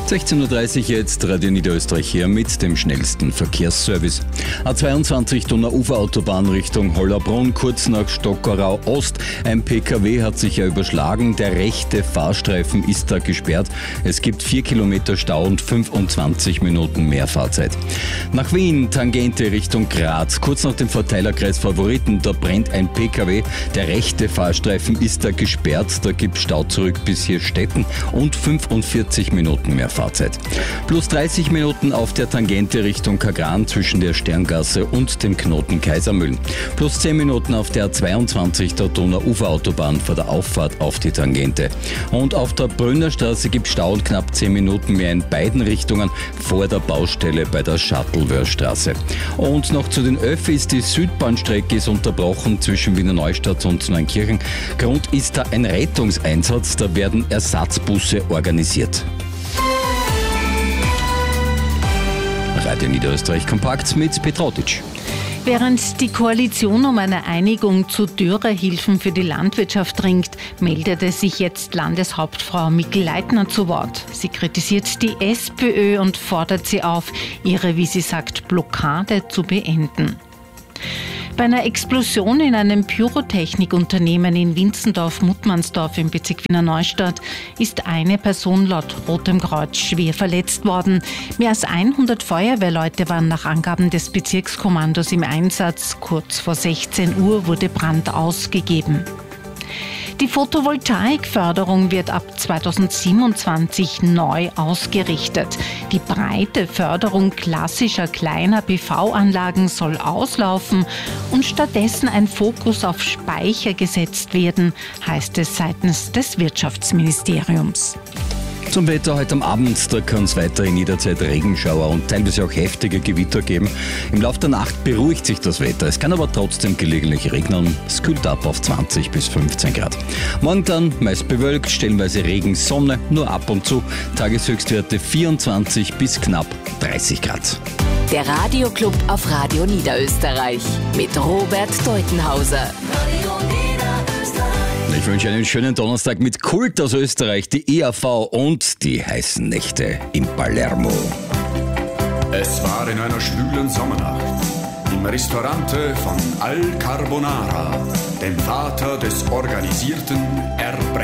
16.30 Uhr jetzt, Radio Niederösterreich hier mit dem schnellsten Verkehrsservice. A22 Donau-Ufer-Autobahn Richtung Hollabrunn, kurz nach Stockerau Ost. Ein PKW hat sich ja überschlagen, der rechte Fahrstreifen ist da gesperrt. Es gibt 4 Kilometer Stau und 25 Minuten mehr Fahrzeit. Nach Wien, Tangente Richtung Graz, kurz nach dem Verteilerkreis Favoriten, da brennt ein PKW. Der rechte Fahrstreifen ist da gesperrt, da gibt Stau zurück bis hier Stetten und 45 Minuten mehr Fahrzeit. Plus 30 Minuten auf der Tangente Richtung Kagran zwischen der Sterngasse und dem Knoten Kaisermühlen. Plus 10 Minuten auf der A22 der Donau-Ufer-Autobahn vor der Auffahrt auf die Tangente. Und auf der Brünnerstraße gibt Stau und knapp 10 Minuten mehr in beiden Richtungen vor der Baustelle bei der Shuttlewörstraße. Und noch zu den Öffis, die Südbahnstrecke ist unterbrochen zwischen Wiener Neustadt und Neunkirchen. Grund ist da ein Rettungseinsatz, da werden Ersatzbusse organisiert. Radio Niederösterreich kompakt mit Petrotic. Während die Koalition um eine Einigung zu Dürrehilfen für die Landwirtschaft ringt, meldete sich jetzt Landeshauptfrau Mikl-Leitner zu Wort. Sie kritisiert die SPÖ und fordert sie auf, ihre, wie sie sagt, Blockade zu beenden. Bei einer Explosion in einem Pyrotechnikunternehmen in Winzendorf-Muttmannsdorf im Bezirk Wiener Neustadt ist eine Person laut Rotem Kreuz schwer verletzt worden. Mehr als 100 Feuerwehrleute waren nach Angaben des Bezirkskommandos im Einsatz. Kurz vor 16 Uhr wurde Brand ausgegeben. Die Photovoltaikförderung wird ab 2027 neu ausgerichtet. Die breite Förderung klassischer kleiner PV-Anlagen soll auslaufen und stattdessen ein Fokus auf Speicher gesetzt werden, heißt es seitens des Wirtschaftsministeriums. Zum Wetter heute am Abend, da kann es weiterhin jederzeit Regenschauer und teilweise auch heftige Gewitter geben. Im Laufe der Nacht beruhigt sich das Wetter. Es kann aber trotzdem gelegentlich regnen. Es kühlt ab auf 20 bis 15 Grad. Morgen dann meist bewölkt, stellenweise Regen, Sonne, nur ab und zu. Tageshöchstwerte 24 bis knapp 30 Grad. Der Radioclub auf Radio Niederösterreich mit Robert Deutenhauser. Ich wünsche einen schönen Donnerstag mit Kult aus Österreich, die EAV und die heißen Nächte in Palermo. Es war in einer schwülen Sommernacht im Ristorante von Al Carbonara, dem Vater des organisierten Erbrechens.